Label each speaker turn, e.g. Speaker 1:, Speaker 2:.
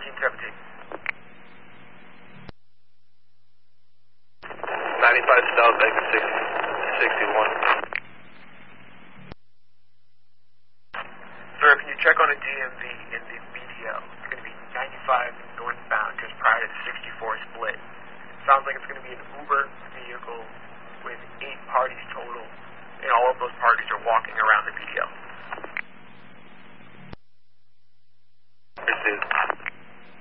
Speaker 1: 1417.
Speaker 2: 95 South exit 61.
Speaker 1: Sir, can you check on a DMV